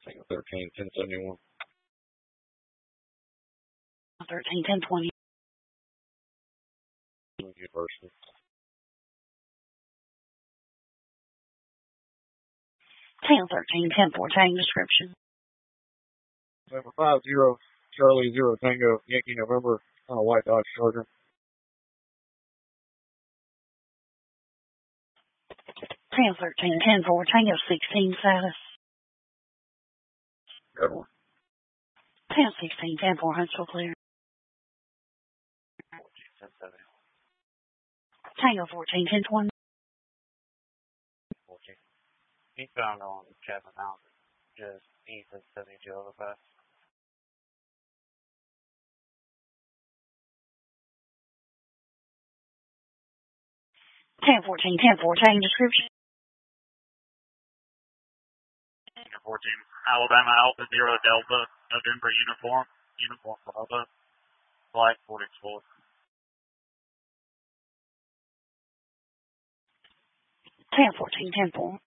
Tango 13, 1071. 13, 1020. University. Tango 13, 1014, description. November 50, Charlie 0 Tango, Yankee November, White Dodge Charger. Tango 13, 10-4, Tango 16, status. Good one. Tango 16, 10-4, Huntsville clear. 14, 1070. Tango 14, 10-20. 14. Eastbound on Chapman Mountain, just east of 72 overpass. Tango 14, 10-4, Tango description. 14, Alabama Alpha 0 Delta, November uniform Bravo, flight 44. Tango 14, 10-4.